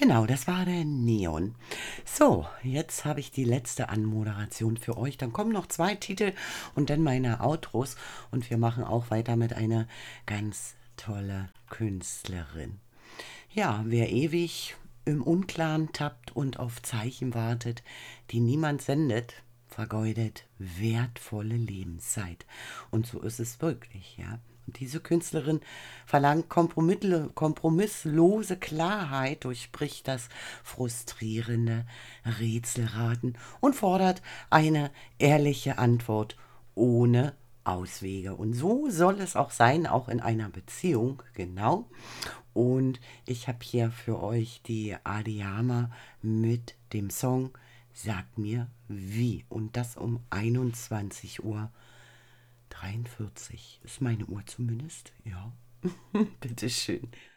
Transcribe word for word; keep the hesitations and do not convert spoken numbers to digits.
Genau, das war der Neon. So, jetzt habe ich die letzte Anmoderation für euch. Dann kommen noch zwei Titel und dann meine Outros. Und wir machen auch weiter mit einer ganz tolle Künstlerin. Ja, wer ewig im Unklaren tappt und auf Zeichen wartet, die niemand sendet, vergeudet wertvolle Lebenszeit. Und so ist es wirklich, ja. Und diese Künstlerin verlangt kompromittle- kompromisslose Klarheit, durchbricht das frustrierende Rätselraten und fordert eine ehrliche Antwort ohne Auswege. Und so soll es auch sein, auch in einer Beziehung, genau. Und ich habe hier für euch die Adiyama mit dem Song Sag mir wie. Und das um einundzwanzig Uhr dreiundvierzig. Ist meine Uhr zumindest. Ja, bitteschön.